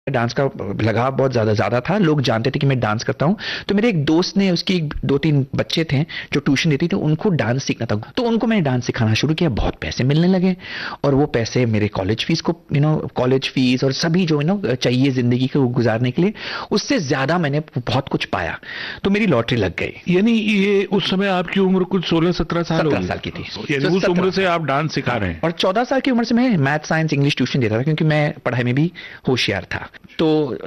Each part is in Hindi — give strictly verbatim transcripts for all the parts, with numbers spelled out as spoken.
डांस का लगाव बहुत ज्यादा ज्यादा था, लोग जानते थे कि मैं डांस करता हूँ। तो मेरे एक दोस्त ने, उसकी दो तीन बच्चे थे जो ट्यूशन देती थी, उनको डांस सीखना था, तो उनको मैंने डांस सिखाना शुरू किया। बहुत पैसे मिलने लगे और वो पैसे मेरे कॉलेज फीस को, यू नो कॉलेज फीस और सभी जो यू नो चाहिए जिंदगी को गुजारने के लिए, उससे ज्यादा मैंने बहुत कुछ पाया। तो मेरी लॉटरी लग गई। यानी ये उस समय आपकी उम्र कुछ सोलह सत्रह साल सत्रह साल की थी, यानी उस उम्र से आप डांस सिखा रहे हैं। और चौदह साल की उम्र से मैं मैथ साइंस इंग्लिश ट्यूशन देता था, क्योंकि मैं पढ़ाई में भी होशियार था। तो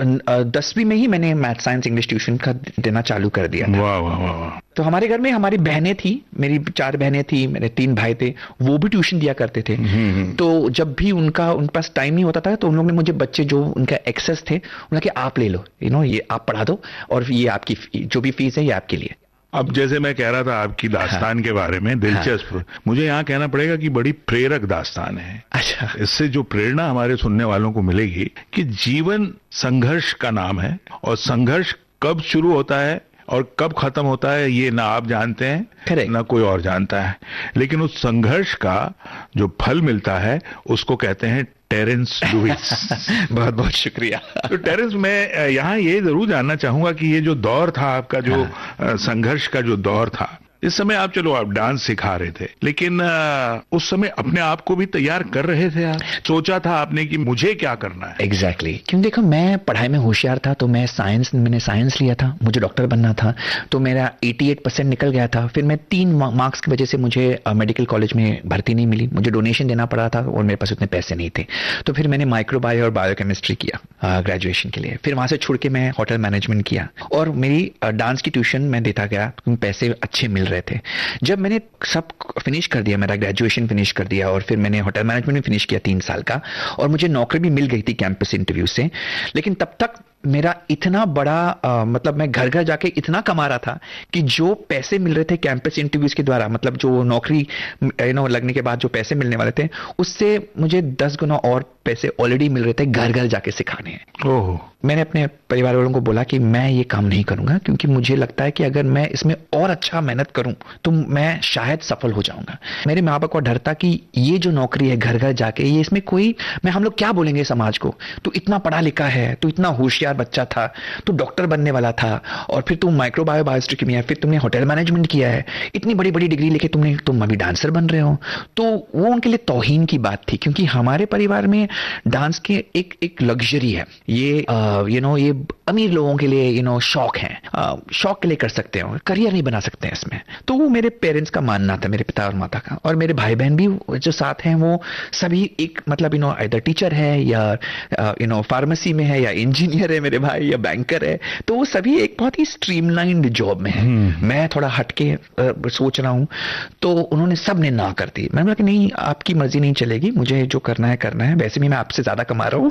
दसवीं में ही मैंने मैथ साइंस इंग्लिश ट्यूशन का देना चालू कर दिया था। वाह वाह वाह। तो हमारे घर में हमारी बहनें थी, मेरी चार बहनें थी, मेरे तीन भाई थे, वो भी ट्यूशन दिया करते थे। तो जब भी उनका उनके पास टाइम नहीं होता था, तो उन लोगों ने मुझे, बच्चे जो उनका एक्सेस थे, उन्होंने कहा आप ले लो, यू नो ये आप पढ़ा दो और ये आपकी जो भी फीस है ये आपके लिए। अब जैसे मैं कह रहा था आपकी दास्तान हाँ, के बारे में दिलचस्प, हाँ, मुझे यहाँ कहना पड़ेगा कि बड़ी प्रेरक दास्तान है। अच्छा। इससे जो प्रेरणा हमारे सुनने वालों को मिलेगी कि जीवन संघर्ष का नाम है, और संघर्ष कब शुरू होता है और कब खत्म होता है ये ना आप जानते हैं, Correct. ना कोई और जानता है, लेकिन उस संघर्ष का जो फल मिलता है उसको कहते हैं टेरेंस लुइस। बहुत बहुत शुक्रिया। तो टेरेंस, मैं यहाँ ये जरूर जानना चाहूंगा कि ये जो दौर था आपका, जो हाँ, संघर्ष का जो दौर था, इस समय आप, चलो आप डांस सिखा रहे थे, लेकिन उस समय अपने आप को भी तैयार कर रहे थे आप? सोचा था आपने कि मुझे क्या करना है? Exactly exactly. क्यों, देखो मैं पढ़ाई में होशियार था, तो मैं साइंस मैंने साइंस लिया था, मुझे डॉक्टर बनना था, तो मेरा अठासी परसेंट निकल गया था। फिर मैं तीन मार्क्स की वजह से मुझे मेडिकल कॉलेज में भर्ती नहीं मिली, मुझे डोनेशन देना पड़ा था और मेरे पास उतने पैसे नहीं थे। तो फिर मैंने माइक्रोबायो और बायोकेमिस्ट्री किया ग्रेजुएशन के लिए। फिर वहां से छुड़ के मैं होटल मैनेजमेंट किया और मेरी डांस की ट्यूशन मैं देता गया, क्योंकि पैसे अच्छे मिल रहे थे। जब मैंने सब फिनिश कर दिया, मेरा ग्रेजुएशन फिनिश कर दिया और फिर मैंने होटल मैनेजमेंट भी फिनिश किया तीन साल का, और मुझे नौकरी भी मिल गई थी कैंपस इंटरव्यू से, लेकिन तब तक मेरा इतना बड़ा आ, मतलब मैं घर घर जाके इतना कमा रहा था कि जो पैसे मिल रहे थे कैंपस इंटरव्यूज के द्वारा, मतलब जो नौकरी यू नो लगने के बाद जो पैसे मिलने वाले थे, उससे मुझे दस गुना और पैसे ऑलरेडी मिल रहे थे घर घर जाके सिखाने हैं। ओह। मैंने अपने परिवार वालों को बोला कि मैं ये काम नहीं करूंगा, क्योंकि मुझे लगता है कि अगर मैं इसमें और अच्छा मेहनत करूं तो मैं शायद सफल हो जाऊंगा। मेरे माँ बाप को डर था कि ये जो नौकरी है घर घर जाके, ये इसमें कोई, मैं हम लोग क्या बोलेंगे समाज को, तू इतना पढ़ा लिखा है, तू इतना होशियार बच्चा था, तू डॉक्टर बनने वाला था, और फिर तुम माइक्रोबायो बायोस्टिक में है, फिर तुमने होटल मैनेजमेंट किया है, इतनी बड़ी बड़ी डिग्री लेके तुमने तुम अभी डांसर बन रहे हो। तो वो उनके लिए तौहीन की बात थी, क्योंकि हमारे परिवार में डांस के एक एक लग्जरी है, ये यू नो ये अमीर लोगों के लिए यू नो शौक है, शौक के लिए कर सकते हो, करियर नहीं बना सकते हैं इसमें। तो वो मेरे पेरेंट्स का मानना था, मेरे पिता और माता का। और मेरे भाई बहन भी जो साथ हैं वो सभी एक मतलब यू नो इधर टीचर है या यू नो फार्मेसी में है या इंजीनियर है मेरे भाई, या बैंकर है। तो वो सभी एक बहुत ही स्ट्रीमलाइंड जॉब में है। मैं थोड़ा हटके सोच रहा हूँ, तो उन्होंने सबने ना कर दी। मैंने बोला कि नहीं, आपकी मर्जी नहीं चलेगी, मुझे जो करना है करना है, वैसे भी मैं आपसे ज्यादा कमा रहा हूँ।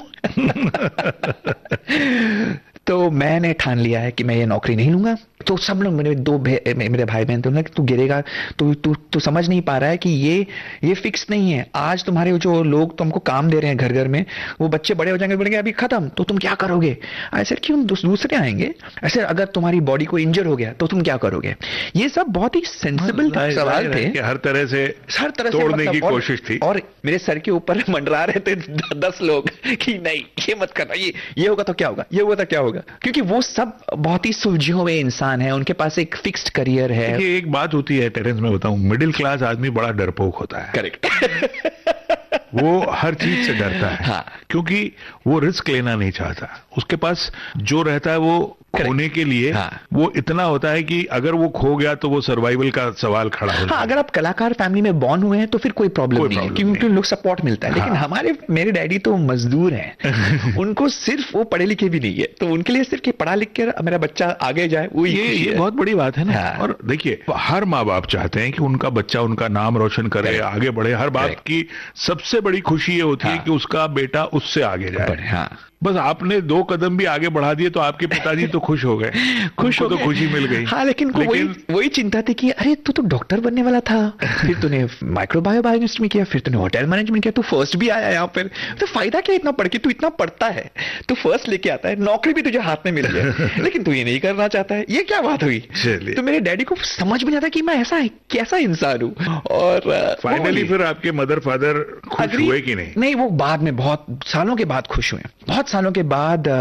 तो मैंने ठान लिया है कि मैं ये नौकरी नहीं लूंगा। तो सब लोग, मेरे दो मेरे भाई बहन, तो उन्होंने तू गिरेगा, तू तू तू समझ नहीं पा रहा है कि ये ये फिक्स नहीं है। आज तुम्हारे जो लोग तुमको काम दे रहे हैं घर घर में, वो बच्चे बड़े हो जाएंगे, बोलेंगे अभी खत्म, तो तुम क्या करोगे? ऐसे क्यों दूसरे आएंगे? ऐसे अगर तुम्हारी बॉडी को इंजर हो गया तो तुम क्या करोगे? ये सब बहुत ही सेंसिबल सवाल थे, हर तरह से हर तरह तोड़ने की कोशिश थी। और मेरे सर के ऊपर मंडरा रहे थे दस लोग कि नहीं ये मत करना, ये ये होगा तो क्या होगा, ये होगा तो क्या होगा, क्योंकि वो सब बहुत ही सुलझे हुए इंसान है, उनके पास एक फिक्स्ड करियर है। ये एक बात होती है टेरेंस, में बताऊं, मिडिल क्लास आदमी बड़ा डरपोक होता है। करेक्ट। वो हर चीज से डरता है। हाँ। क्योंकि वो रिस्क लेना नहीं चाहता। उसके पास जो रहता है वो खोने के लिए हाँ। वो इतना होता है कि अगर वो खो गया तो वो सर्वाइवल का सवाल खड़ा हो। हाँ, अगर आप कलाकार फैमिली में बॉर्न हुए हैं तो फिर कोई प्रॉब्लम नहीं है, क्योंकि लोग सपोर्ट मिलता है। हाँ। लेकिन हमारे मेरे डैडी तो मजदूर हैं। उनको सिर्फ वो पढ़े लिखे भी नहीं है, तो उनके लिए सिर्फ पढ़ा लिख के मेरा बच्चा आगे जाए, वो ये, ये बहुत बड़ी बात है ना। हाँ। और देखिए, हर माँ बाप चाहते हैं कि उनका बच्चा उनका नाम रोशन करे, आगे बढ़े। हर बाप की सबसे बड़ी खुशी ये होती है कि उसका बेटा उससे आगे जाए। हाँ। बस आपने दो कदम भी आगे बढ़ा दिए तो आपके पिताजी तो खुश हो गए, खुश हो तो खुशी मिल गई। हाँ, लेकिन, लेकिन वही वही चिंता थी कि अरे तू तो डॉक्टर बनने वाला था, फिर तूने माइक्रोबायो बायोकेमिस्ट्री में किया, फिर तूने होटल मैनेजमेंट किया, तू फर्स्ट भी आया यहाँ पर, तो फायदा क्या इतना पढ़ के? तू इतना पढ़ता है, तू फर्स्ट लेके आता है, नौकरी भी तुझे हाथ में मिल जाए, लेकिन तू ये नहीं करना चाहता है। ये क्या बात हुई? तो मेरे डैडी को समझ में नहीं आता कि मैं ऐसा कैसा इंसान हूँ। और फाइनली फिर आपके मदर फादर खुश हुए कि नहीं? नहीं, वो बाद में बहुत सालों के बाद खुश हुए, बहुत सालों के बाद।